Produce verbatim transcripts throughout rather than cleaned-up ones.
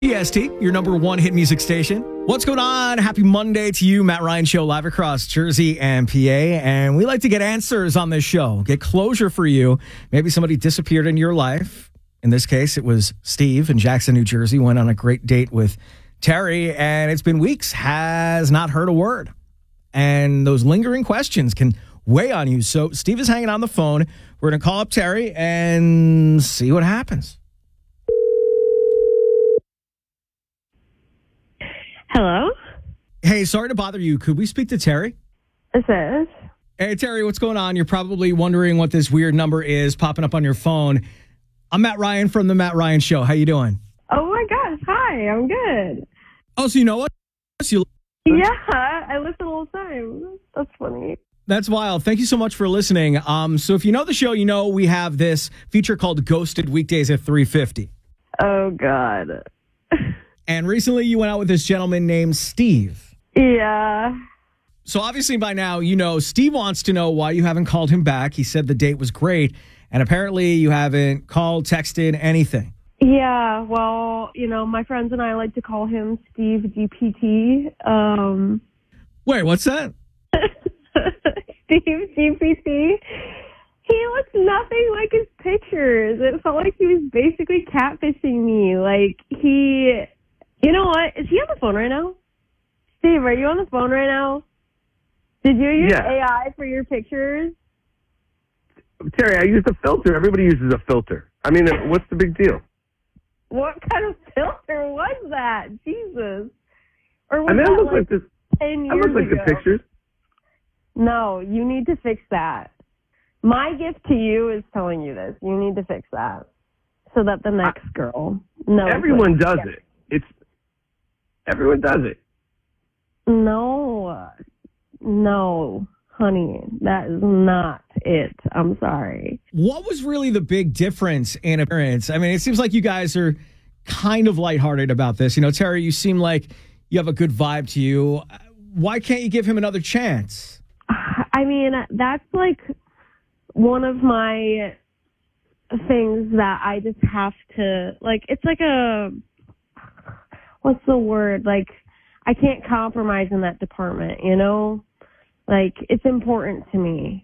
E S T, your number one hit music station. What's going on? Happy Monday to you. Matt Ryan Show live across Jersey and P A. And we like to get answers on this show, get closure for you. Maybe somebody disappeared in your life. In this case, it was Steve in Jackson, New Jersey, went on a great date with Terry, and it's been weeks, has not heard a word. And those lingering questions can weigh on you. So Steve is hanging on the phone. We're going to call up Terry and see what happens. Hello? Hey, sorry to bother you. Could we speak to Terry? This is. Hey, Terry, what's going on? You're probably wondering what this weird number is popping up on your phone. I'm Matt Ryan from The Matt Ryan Show. How you doing? Oh, my gosh. Hi, I'm good. Oh, so you know what? You- Yeah, I listen all the time. That's funny. That's wild. Thank you so much for listening. Um, so if you know the show, you know we have this feature called Ghosted weekdays at three fifty. Oh, God. And recently you went out with this gentleman named Steve. Yeah. So obviously by now, you know, Steve wants to know why you haven't called him back. He said the date was great, and apparently you haven't called, texted, anything. Yeah, well, you know, my friends and I like to call him Steve G P T. Um, Wait, what's that? Steve G P T. He looks nothing like his pictures. It felt like he was basically catfishing me. Like, he... You know what? Is he on the phone right now? Steve, are you on the phone right now? Did you use Yeah. A I for your pictures? Terry, I used a filter. Everybody uses a filter. I mean, what's the big deal? What kind of filter was that? Jesus. Or was I mean, I that look like like this. ten I years look like ago? the pictures. No, you need to fix that. My gift to you is telling you this. You need to fix that so that the next I, girl knows. Everyone does it. It's everyone does it. No, no, honey, that is not it. I'm sorry. What was really the big difference in appearance? I mean, it seems like you guys are kind of lighthearted about this. You know, Terry, you seem like you have a good vibe to you. Why can't you give him another chance? I mean, that's like one of my things that I just have to, like, it's like a, what's the word? Like, I can't compromise in that department, you know? Like, it's important to me.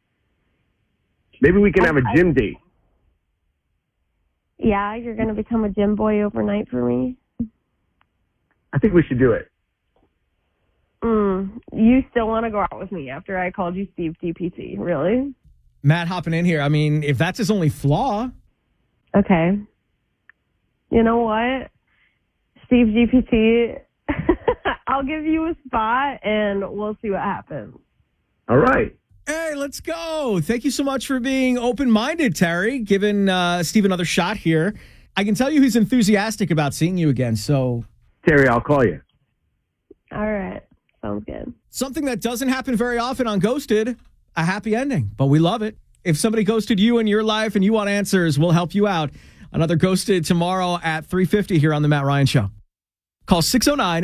Maybe we can I, have a gym date. Yeah, you're going to become a gym boy overnight for me? I think we should do it. Mm, you still want to go out with me after I called you Steve G P T, really? Matt hopping in here. I mean, if that's his only flaw. Okay. You know what? Steve G P T, I'll give you a spot and we'll see what happens. All right. Hey, let's go. Thank you so much for being open-minded, Terry, giving uh, Steve another shot here. I can tell you he's enthusiastic about seeing you again, so... Terry, I'll call you. All right. Sounds good. Something that doesn't happen very often on Ghosted, a happy ending, but we love it. If somebody ghosted you in your life and you want answers, we'll help you out. Another Ghosted tomorrow at three fifty here on The Matt Ryan Show. Call six oh nine